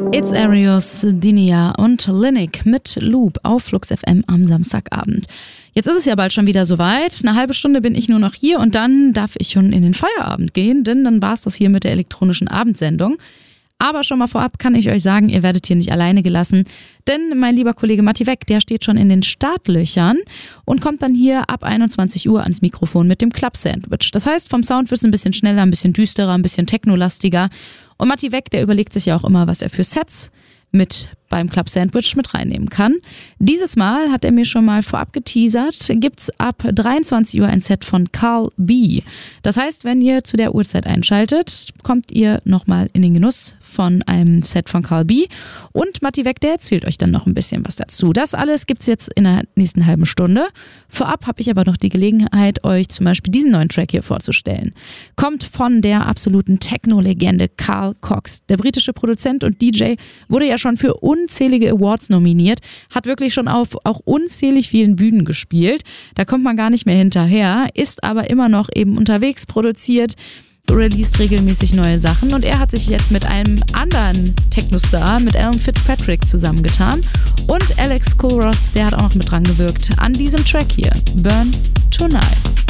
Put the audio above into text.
It's Arios, Dinia und Linik mit Loop auf Flux FM am Samstagabend. Jetzt ist es ja bald schon wieder soweit. Eine halbe Stunde bin ich nur noch hier und dann darf ich schon in den Feierabend gehen, denn dann war es das hier mit der elektronischen Abendsendung. Aber schon mal vorab kann ich euch sagen, ihr werdet hier nicht alleine gelassen, denn mein lieber Kollege Matti Weck, der steht schon in den Startlöchern und kommt dann hier ab 21 Uhr ans Mikrofon mit dem Club Sandwich. Das heißt, vom Sound wird es ein bisschen schneller, ein bisschen düsterer, ein bisschen technolastiger. Und Matti Weck, der überlegt sich ja auch immer, was er für Sets mit beim Club Sandwich mit reinnehmen kann. Dieses Mal hat er mir schon mal vorab geteasert, gibt's ab 23 Uhr ein Set von Carl B. Das heißt, wenn ihr zu der Uhrzeit einschaltet, kommt ihr nochmal in den Genuss von einem Set von Carl B. Und Matti Weck, der erzählt euch dann noch ein bisschen was dazu. Das alles gibt's jetzt in der nächsten halben Stunde. Vorab habe ich aber noch die Gelegenheit, euch zum Beispiel diesen neuen Track hier vorzustellen. Kommt von der absoluten Techno-Legende Carl Cox. Der britische Produzent und DJ wurde ja schon für unzählige Awards nominiert, hat wirklich schon auf auch unzählig vielen Bühnen gespielt. Da kommt man gar nicht mehr hinterher, ist aber immer noch eben unterwegs, produziert, released regelmäßig neue Sachen und er hat sich jetzt mit einem anderen Techno-Star, mit Alan Fitzpatrick zusammengetan und Alex Kulross, der hat auch noch mit dran gewirkt an diesem Track hier, Burn Tonight.